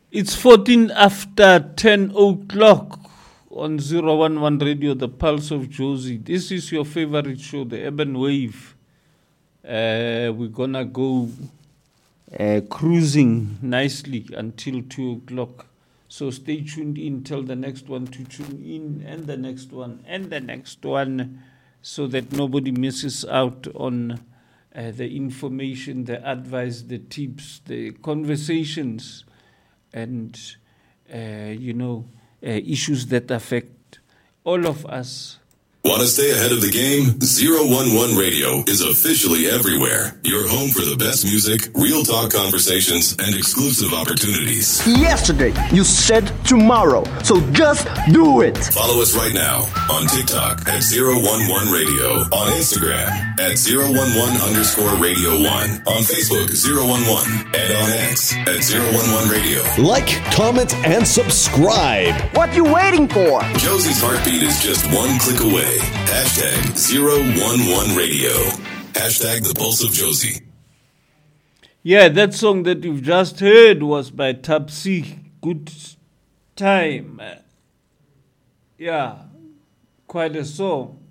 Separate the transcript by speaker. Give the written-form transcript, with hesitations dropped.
Speaker 1: It's 14 after 10 o'clock on 011 Radio, the Pulse of Jozi. This is your favorite show, the Urban Wave. We're gonna go cruising nicely until 2 o'clock. So stay tuned in, tell the next one to tune in, and the next one, and the next one, so that nobody misses out on the information, the advice, the tips, the conversations, and issues that affect all of us.
Speaker 2: Want to stay ahead of the game? 011 Radio is officially everywhere. Your home for the best music, real talk conversations, and exclusive opportunities.
Speaker 3: Yesterday, you said tomorrow, so just do it.
Speaker 2: Follow us right now on TikTok at 011 Radio, on Instagram at 011_Radio1, on Facebook 011, and on X at 011 Radio.
Speaker 4: Like, comment, and subscribe.
Speaker 3: What you waiting for?
Speaker 2: Josie's heartbeat is just one click away. Hashtag 011 Radio. Hashtag the Pulse of Jozi.
Speaker 1: Yeah, that song that you've just heard was by Tapsi. Good time. Yeah, quite a song.